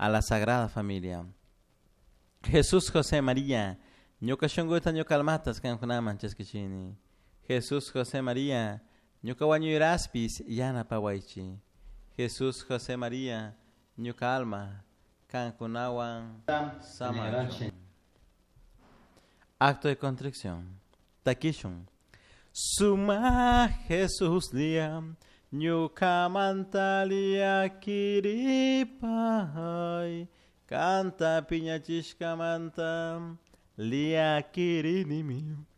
a la Sagrada Familia. Jesús, José, María, ñuka shunguta ñuka almatas kankunaman chaskichini. Jesús, José, María, ñuka wañuyraspis yanapawaychi. Jesús, José, María, ñuka alma kankunawan samachu. Acto de contrición. Takishun. Suma Jesús liam, ñuka mantalia kiripay. Canta piñachishka manta, lia kirinimi.